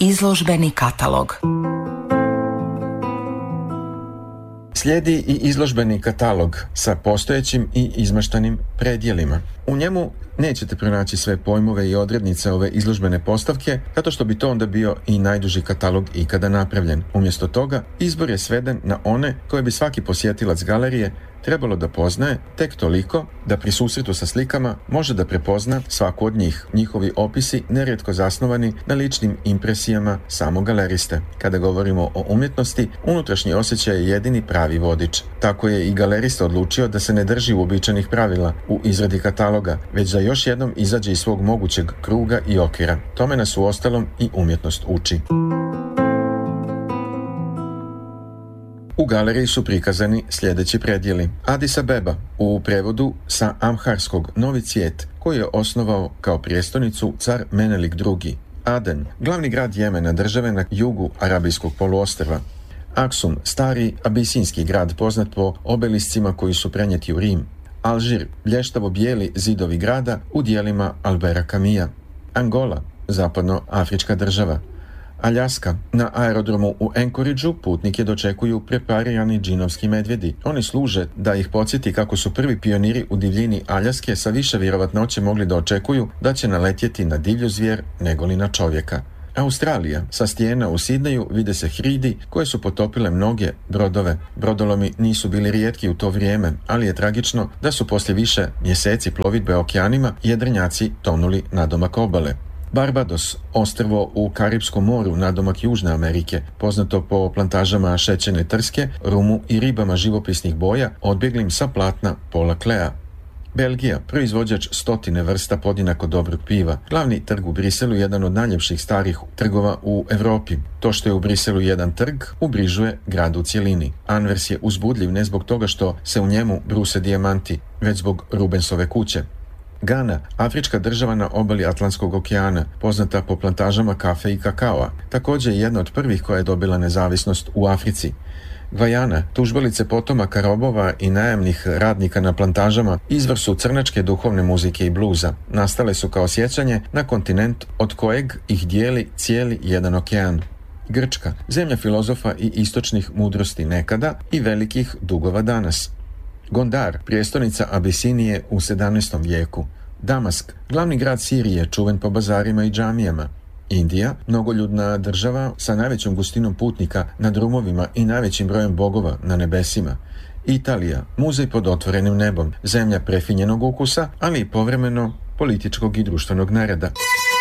Izložbeni katalog. Slijedi i izložbeni katalog sa postojećim i izmaštanim predjelima. U njemu nećete pronaći sve pojmove i odrednice ove izložbene postavke, zato što bi to onda bio i najduži katalog ikada napravljen. Umjesto toga, izbor je sveden na one koje bi svaki posjetilac galerije trebalo da poznaje tek toliko da pri susretu sa slikama može da prepozna svaku od njih. Njihovi opisi nerijetko zasnovani na ličnim impresijama samog galeriste. Kada govorimo o umjetnosti, unutrašnji osjećaj je jedini pravi vodič. Tako je i galerista odlučio da se ne drži uobičajenih pravila u izradi kataloga, već da još jednom izađe iz svog mogućeg kruga i okvira. Tome nas uostalom i umjetnost uči. U galeriji su prikazani sljedeći predjeli. Adis Abeba, u prevodu sa amharskog Novi Cvijet, koji je osnovao kao prijestolnicu car Menelik II. Aden, glavni grad Jemena, države na jugu Arabijskog poluostrva. Aksum, stari abisinski grad poznat po obeliscima koji su prenijeti u Rim. Alžir, blještavo bijeli zidovi grada u dijelima Albera Camusa. Angola, zapadnoafrička država. Aljaska, na aerodromu u Anchorageu putnike dočekuju preparirani džinovski medvjedi. Oni služe da ih podsjeti kako su prvi pioniri u divljini Aljaske sa više vjerovatnoće mogli da očekuju da će naletjeti na divlju zvijer negoli na čovjeka. Australija, sa stijena u Sidneju vide se hridi koje su potopile mnoge brodove. Brodolomi nisu bili rijetki u to vrijeme, ali je tragično da su poslije više mjeseci plovidbe okeanima jedrenjaci tonuli nadomak obale. Barbados, ostrvo u Karipskom moru nadomak Južne Amerike, poznato po plantažama šećerne trske, rumu i ribama živopisnih boja, odbjeglim sa platna Paula Clea. Belgija, proizvođač stotine vrsta podinako dobrog piva. Glavni trg u Briselu je jedan od najljepših starih trgova u Europi. To što je u Briselu jedan trg, ubrižuje grad u cjelini. Anvers je uzbudljiv ne zbog toga što se u njemu bruse dijamanti, već zbog Rubensove kuće. Gana, afrička država na obali Atlantskog okeana, poznata po plantažama kafe i kakaoa, također je jedna od prvih koja je dobila nezavisnost u Africi. Gvajana, tužbalice potomaka robova i najamnih radnika na plantažama, izvor su crnačke duhovne muzike i bluza. Nastale su kao sjećanje na kontinent od kojeg ih dijeli cijeli jedan okean. Grčka, zemlja filozofa i istočnih mudrosti nekada i velikih dugova danas. Gondar, prijestolnica Abisinije u 17. vijeku. Damask, glavni grad Sirije, čuven po bazarima i džamijama. Indija, mnogoljudna država sa najvećom gustinom putnika na drumovima i najvećim brojem bogova na nebesima. Italija, muzej pod otvorenim nebom, zemlja prefinjenog ukusa, ali i povremeno političkog i društvenog nereda.